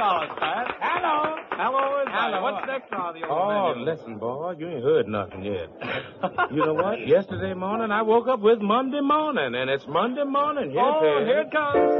dollars, Pat. Hello. Hello, everybody. Hello. What's next on the old Oh, menu? listen, boy, you ain't heard nothing yet. You know what? Yesterday morning, I woke up with Monday morning, and it's Monday morning. Here it comes.